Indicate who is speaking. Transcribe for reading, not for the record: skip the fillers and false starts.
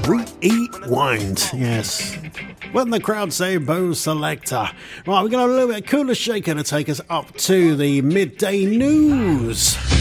Speaker 1: Rewind, yes. When the crowd say Bo Selector. Right, we're going to have a little bit of Cooler Shaker to take us up to the midday news.